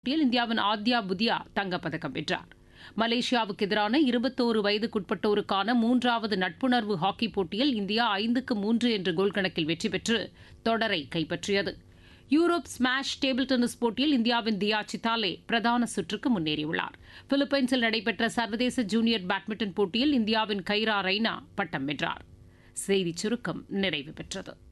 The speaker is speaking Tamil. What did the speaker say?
போட்டியில் இந்தியாவின் ஆத்யா புதியா தங்கப்பதக்கம் வென்றார். மலேசியாவுக்கு எதிரான 21 வயதுக்குட்பட்டோருக்கான 3வது நட்புணர்வு ஹாக்கி போட்டியில் இந்தியா 5-3 என்ற கோல் கணக்கில் வெற்றி பெற்று தொடரை கைப்பற்றியது. யூரோப் ஸ்மாஷ் டேபிள் டென்னிஸ் போட்டியில் இந்தியாவின் தியா சித்தாலே பிரதான சுற்றுக்கு முன்னேறியுள்ளார். பிலிப்பைன்ஸில் நடைபெற்ற சர்வதேச ஜூனியர் பேட்மிண்டன் போட்டியில் இந்தியாவின் கைரா ரெய்னா பட்டம் வென்றார். செய்திச் சுருக்கம் நிறைவு பெற்றது.